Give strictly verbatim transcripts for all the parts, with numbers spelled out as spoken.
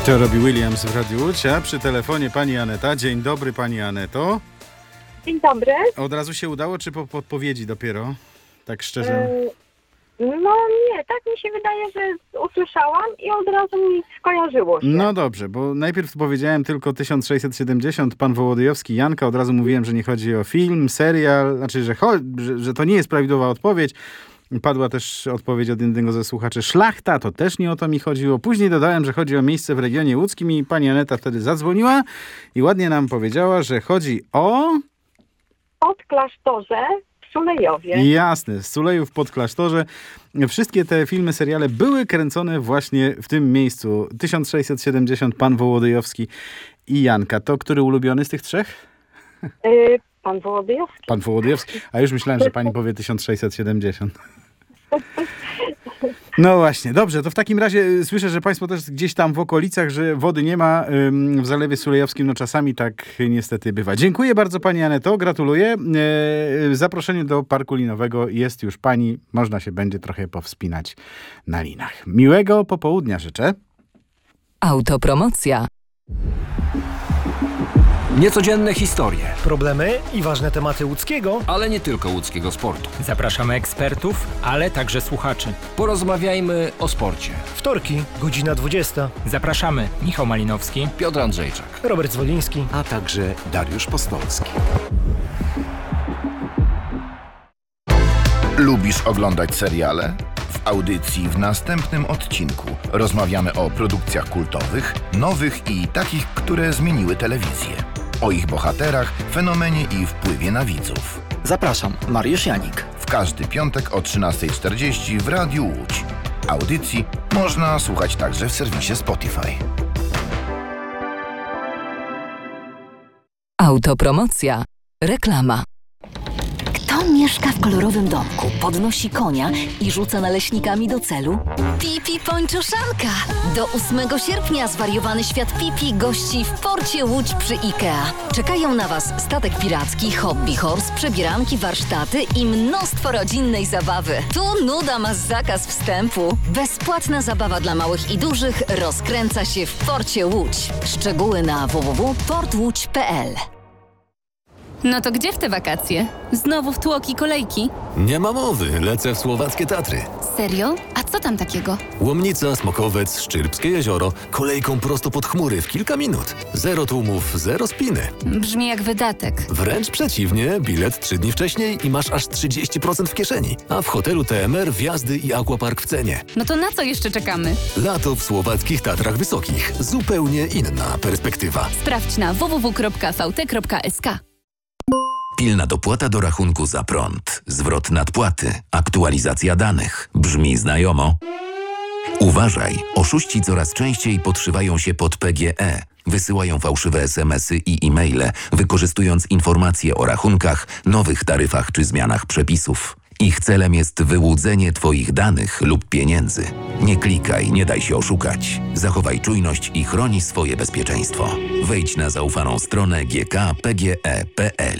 To Robbie Williams w Radiu Łódź, a przy telefonie pani Aneta. Dzień dobry, pani Aneto. Dzień dobry. Od razu się udało, czy po podpowiedzi dopiero? Tak szczerze. Yy, no nie, tak mi się wydaje, że usłyszałam i od razu mi skojarzyło się. No dobrze, bo najpierw powiedziałem tylko tysiąc sześćset siedemdziesiąt, pan Wołodyjowski, Janka. Od razu mówiłem, że nie chodzi o film, serial, znaczy, że, że, że to nie jest prawidłowa odpowiedź. Padła też odpowiedź od jednego ze słuchaczy Szlachta, to też nie o to mi chodziło. Później dodałem, że chodzi o miejsce w regionie łódzkim i pani Aneta wtedy zadzwoniła i ładnie nam powiedziała, że chodzi o... Podklasztorze w Sulejowie. Jasne, z Sulejów pod Klasztorze. Wszystkie te filmy, seriale były kręcone właśnie w tym miejscu. tysiąc sześćset siedemdziesiąt, pan Wołodyjowski i Janka. To który ulubiony z tych trzech? Yy, pan Wołodyjowski. Pan Wołodyjowski. A już myślałem, że pani powie tysiąc sześćset siedemdziesiąt. No właśnie, dobrze, to w takim razie słyszę, że państwo też gdzieś tam w okolicach, że wody nie ma ym, w Zalewie Sulejowskim, no czasami tak niestety bywa. Dziękuję bardzo pani Aneto, gratuluję. Yy, zaproszenie do parku linowego jest już pani, można się będzie trochę powspinać na linach. Miłego popołudnia życzę. Autopromocja. Niecodzienne historie, problemy i ważne tematy łódzkiego, ale nie tylko łódzkiego sportu. Zapraszamy ekspertów, ale także słuchaczy. Porozmawiajmy o sporcie. Wtorki, godzina dwudziesta. Zapraszamy Michał Malinowski, Piotr Andrzejczak, Robert Zwoliński, a także Dariusz Postolski. Lubisz oglądać seriale? W audycji w następnym odcinku rozmawiamy o produkcjach kultowych, nowych i takich, które zmieniły telewizję. O ich bohaterach, fenomenie i wpływie na widzów. Zapraszam, Mariusz Janik. W każdy piątek o trzynasta czterdzieści w Radiu Łódź. Audycji można słuchać także w serwisie Spotify. Autopromocja. Reklama. Kto mieszka w kolorowym domku, podnosi konia i rzuca naleśnikami do celu? Pipi Pończoszanka! Do ósmego sierpnia zwariowany świat Pipi gości w porcie Łódź przy IKEA. Czekają na Was statek piracki, hobby horse, przebieranki, warsztaty i mnóstwo rodzinnej zabawy. Tu nuda ma zakaz wstępu. Bezpłatna zabawa dla małych i dużych rozkręca się w porcie Łódź. Szczegóły na w w w kropka port łódź kropka p l. No to gdzie w te wakacje? Znowu w tłoki kolejki? Nie ma mowy, lecę w słowackie Tatry. Serio? A co tam takiego? Łomnica, Smokowiec, Szczyrbskie jezioro, kolejką prosto pod chmury w kilka minut. Zero tłumów, zero spiny. Brzmi jak wydatek. Wręcz przeciwnie, bilet trzy dni wcześniej i masz aż trzydzieści procent w kieszeni. A w hotelu T M R wjazdy i aquapark w cenie. No to na co jeszcze czekamy? Lato w słowackich Tatrach Wysokich. Zupełnie inna perspektywa. Sprawdź na w w w kropka v t kropka s k. Pilna dopłata do rachunku za prąd, zwrot nadpłaty, aktualizacja danych. Brzmi znajomo? Uważaj, oszuści coraz częściej podszywają się pod P G E. Wysyłają fałszywe es em esy i e-maile, wykorzystując informacje o rachunkach, nowych taryfach czy zmianach przepisów. Ich celem jest wyłudzenie Twoich danych lub pieniędzy. Nie klikaj, nie daj się oszukać. Zachowaj czujność i chroni swoje bezpieczeństwo. Wejdź na zaufaną stronę g k p g e kropka p l.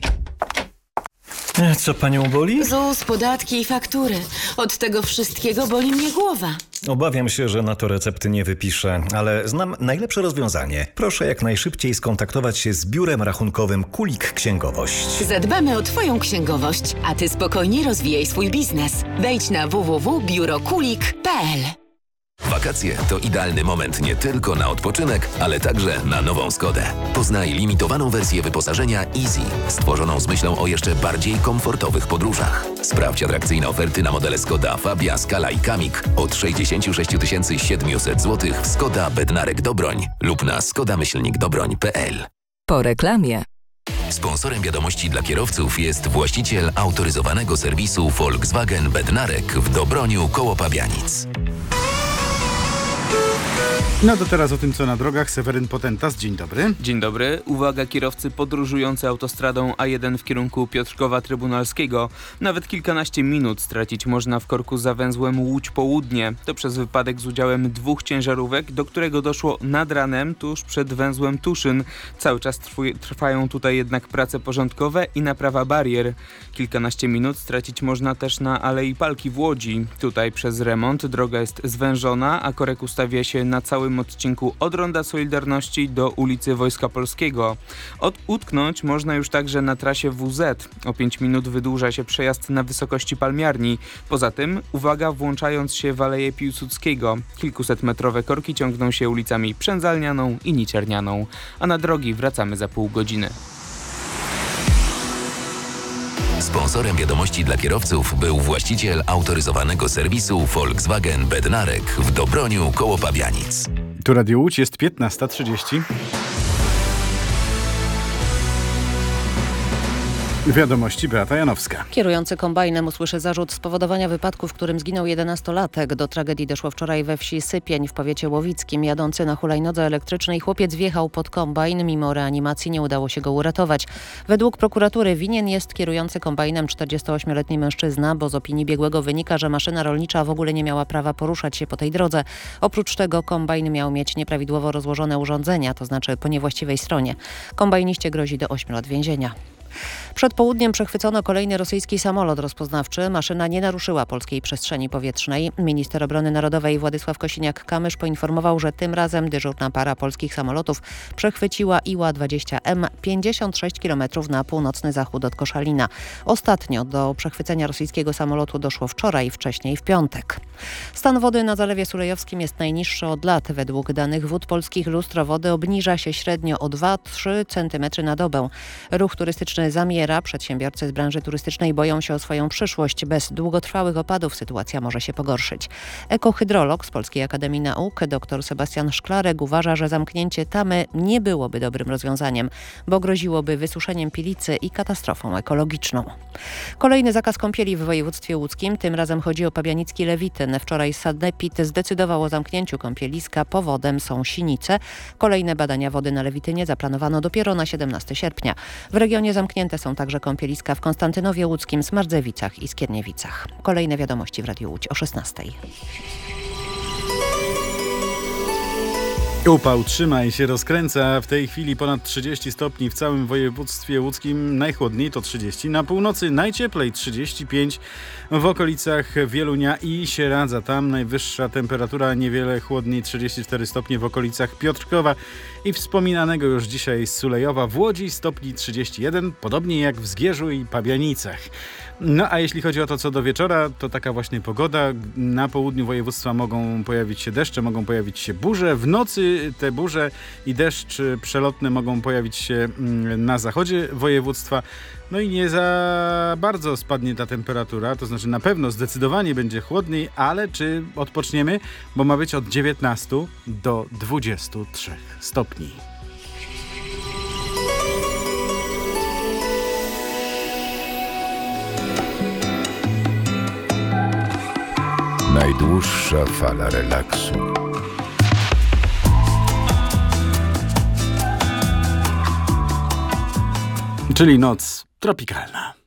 Co panią boli? Z u s, podatki i faktury. Od tego wszystkiego boli mnie głowa. Obawiam się, że na to recepty nie wypiszę, ale znam najlepsze rozwiązanie. Proszę jak najszybciej skontaktować się z biurem rachunkowym Kulik Księgowość. Zadbamy o Twoją księgowość, a Ty spokojnie rozwijaj swój biznes. Wejdź na w w w kropka biuro kulik kropka p l. Wakacje to idealny moment nie tylko na odpoczynek, ale także na nową Skodę. Poznaj limitowaną wersję wyposażenia Easy, stworzoną z myślą o jeszcze bardziej komfortowych podróżach. Sprawdź atrakcyjne oferty na modele Skoda Fabia, Scala i Kamik od sześćdziesiąt sześć tysięcy siedemset złotych w Skoda Bednarek Dobroń lub na skoda myślnik dobroń kropka p l. Po reklamie. Sponsorem wiadomości dla kierowców jest właściciel autoryzowanego serwisu Volkswagen Bednarek w Dobroniu koło Pabianic. No to teraz o tym, co na drogach. Seweryn Potentas, dzień dobry. Dzień dobry. Uwaga kierowcy podróżujący autostradą A jeden w kierunku Piotrkowa Trybunalskiego. Nawet kilkanaście minut stracić można w korku za węzłem Łódź Południe. To przez wypadek z udziałem dwóch ciężarówek, do którego doszło nad ranem tuż przed węzłem Tuszyn. Cały czas trwuje, trwają tutaj jednak prace porządkowe i naprawa barier. Kilkanaście minut stracić można też na Alei Palki w Łodzi. Tutaj przez remont droga jest zwężona, a korek ustawia się na całym nowym odcinku od Ronda Solidarności do ulicy Wojska Polskiego. Od utknąć można już także na trasie W Z. O pięć minut wydłuża się przejazd na wysokości Palmiarni. Poza tym, uwaga, włączając się w Aleję Piłsudskiego. Kilkusetmetrowe korki ciągną się ulicami Przędzalnianą i Niczernianą. A na drogi wracamy za pół godziny. Sponsorem wiadomości dla kierowców był właściciel autoryzowanego serwisu Volkswagen Bednarek w Dobroniu koło Pabianic. Tu Radio Łódź, jest piętnasta trzydzieści. Wiadomości, Beata Janowska. Kierujący kombajnem usłyszy zarzut spowodowania wypadku, w którym zginął jedenastolatek. Do tragedii doszło wczoraj we wsi Sypień w powiecie łowickim. Jadący na hulajnodze elektrycznej chłopiec wjechał pod kombajn. Mimo reanimacji nie udało się go uratować. Według prokuratury winien jest kierujący kombajnem czterdziestoośmioletni mężczyzna, bo z opinii biegłego wynika, że maszyna rolnicza w ogóle nie miała prawa poruszać się po tej drodze. Oprócz tego kombajn miał mieć nieprawidłowo rozłożone urządzenia, to znaczy po niewłaściwej stronie. Kombajniście grozi do ośmiu lat więzienia. Przed południem przechwycono kolejny rosyjski samolot rozpoznawczy. Maszyna nie naruszyła polskiej przestrzeni powietrznej. Minister Obrony Narodowej Władysław Kosiniak-Kamysz poinformował, że tym razem dyżurna para polskich samolotów przechwyciła I Ła dwadzieścia M pięćdziesiąt sześć kilometrów na północny zachód od Koszalina. Ostatnio do przechwycenia rosyjskiego samolotu doszło wczoraj, wcześniej w piątek. Stan wody na Zalewie Sulejowskim jest najniższy od lat. Według danych Wód Polskich lustro wody obniża się średnio o dwa do trzech centymetrów na dobę. Ruch turystyczny zamiera. Przedsiębiorcy z branży turystycznej boją się o swoją przyszłość. Bez długotrwałych opadów sytuacja może się pogorszyć. Ekohydrolog z Polskiej Akademii Nauk dr Sebastian Szklarek uważa, że zamknięcie tamy nie byłoby dobrym rozwiązaniem, bo groziłoby wysuszeniem Pilicy i katastrofą ekologiczną. Kolejny zakaz kąpieli w województwie łódzkim. Tym razem chodzi o pabianicki Lewityn. Wczoraj Sanepid zdecydował o zamknięciu kąpieliska. Powodem są sinice. Kolejne badania wody na Lewitynie zaplanowano dopiero na siedemnastego sierpnia. W regionie zamknięte są także kąpieliska w Konstantynowie Łódzkim, Smardzewicach i Skierniewicach. Kolejne wiadomości w Radiu Łódź o szesnastej. Upał trzyma i się rozkręca. W tej chwili ponad trzydzieści stopni w całym województwie łódzkim. Najchłodniej to trzydzieści. Na północy najcieplej trzydzieści pięć. W okolicach Wielunia i Sieradza. Tam najwyższa temperatura, niewiele chłodniej, trzydzieści cztery stopnie w okolicach Piotrkowa i wspominanego już dzisiaj Sulejowa. W Łodzi stopni trzydzieści jeden, podobnie jak w Zgierzu i Pabianicach. No a jeśli chodzi o to, co do wieczora, to taka właśnie pogoda. Na południu województwa mogą pojawić się deszcze, mogą pojawić się burze. W nocy te burze i deszcz przelotne mogą pojawić się na zachodzie województwa. No i nie za bardzo spadnie ta temperatura, to znaczy na pewno zdecydowanie będzie chłodniej, ale czy odpoczniemy? Bo ma być od dziewiętnastu do dwudziestu trzech stopni. Najdłuższa fala relaksu. Czyli noc tropikalna.